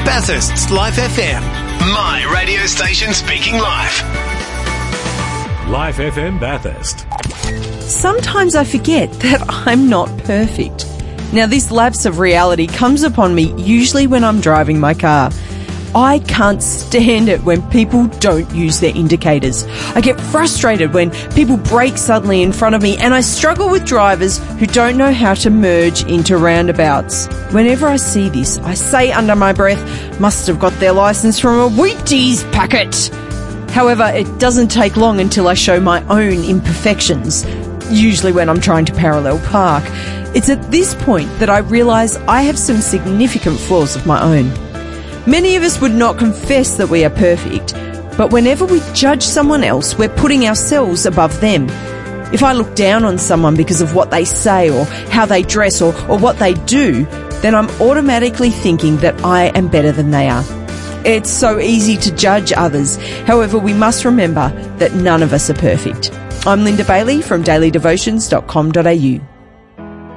Bathurst's Life FM. My radio station speaking live. Life FM Bathurst. Sometimes I forget that I'm not perfect. Now, this lapse of reality comes upon me usually when I'm driving my car. I can't stand it when people don't use their indicators. I get frustrated when people brake suddenly in front of me, and I struggle with drivers who don't know how to merge into roundabouts. Whenever I see this, I say under my breath, must have got their licence from a Wheaties packet. However, it doesn't take long until I show my own imperfections, usually when I'm trying to parallel park. It's at this point that I realise I have some significant flaws of my own. Many of us would not confess that we are perfect, but whenever we judge someone else, we're putting ourselves above them. If I look down on someone because of what they say or how they dress or what they do, then I'm automatically thinking that I am better than they are. It's so easy to judge others. However, we must remember that none of us are perfect. I'm Linda Bailey from dailydevotions.com.au.